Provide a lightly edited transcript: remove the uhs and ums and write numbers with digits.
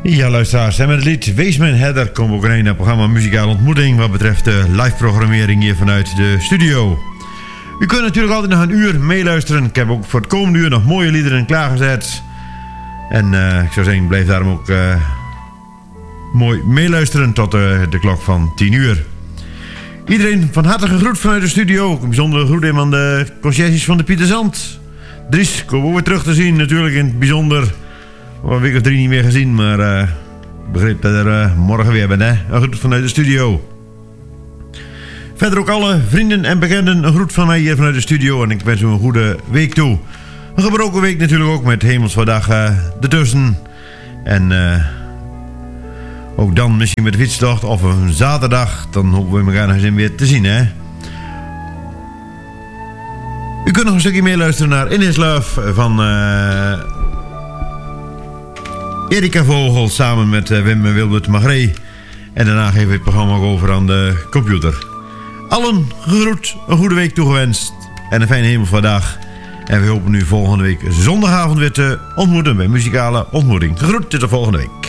Ja, luisteraars, en met het lied Wees Mijn Herder komen we ook in het programma Muzikale Ontmoeting wat betreft de live programmering hier vanuit de studio. U kunt natuurlijk altijd nog een uur meeluisteren. Ik heb ook voor het komende uur nog mooie liederen klaargezet. En ik zou zeggen, blijf daarom ook mooi meeluisteren tot de klok van 10 uur. Iedereen van harte gegroet vanuit de studio. Ook een bijzondere groet aan de conciërges van de Pieterzand. Dries, komen we weer terug te zien natuurlijk in het bijzonder. Een week of 3 niet meer gezien, maar ik begreep dat er morgen weer ben, hè? Een groet vanuit de studio. Verder ook alle vrienden en bekenden een groet van mij hier vanuit de studio. En ik wens u een goede week toe. Een gebroken week natuurlijk ook met Hemelsvaardag ertussen. En ook dan misschien met de fietstocht of een zaterdag. Dan hopen we elkaar nog eens weer te zien, hè? U kunt nog een stukje meer luisteren naar In His Love van Erika Vogel samen met Wim en Wilbert Magree. En daarna geven we het programma ook over aan de computer. Allen gegroet, een goede week toegewenst en een fijne Hemelsvaardag. En we hopen u volgende week zondagavond weer te ontmoeten bij Muzikale Ontmoeting. Gegroet, tot de volgende week.